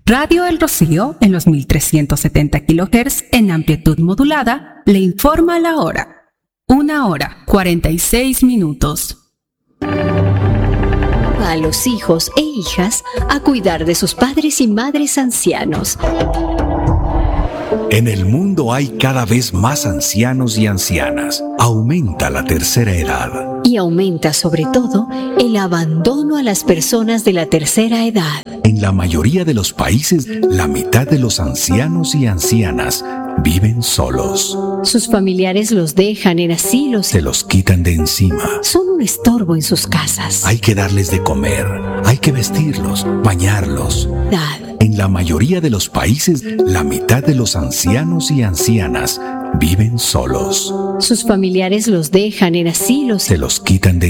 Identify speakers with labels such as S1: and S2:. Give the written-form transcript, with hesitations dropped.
S1: Radio El Rocío, en los 1370 kHz en amplitud modulada, le informa la hora. 1:46.
S2: A los hijos e hijas a cuidar de sus padres y madres ancianos.
S3: En el mundo hay cada vez más ancianos y ancianas. Aumenta la tercera edad.
S2: Y aumenta sobre todo el abandono a las personas de la tercera edad.
S3: En la mayoría de los países, la mitad de los ancianos y ancianas viven solos.
S2: Sus familiares los dejan en asilos.
S3: Se los quitan de encima.
S2: Son un estorbo en sus casas.
S3: Hay que darles de comer, hay que vestirlos, bañarlos. En la mayoría de los países, la mitad de los ancianos y ancianas viven solos.
S2: Sus familiares los dejan en asilos.
S3: Se los quitan de